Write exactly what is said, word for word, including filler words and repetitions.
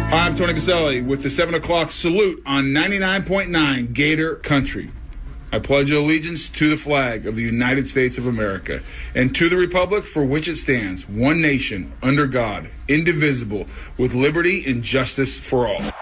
Hi, I'm Tony Caselli with the seven o'clock salute on ninety-nine point nine Gator Country. I pledge allegiance to the flag of the United States of America and to the republic for which it stands, one nation, under God, indivisible, with liberty and justice for all.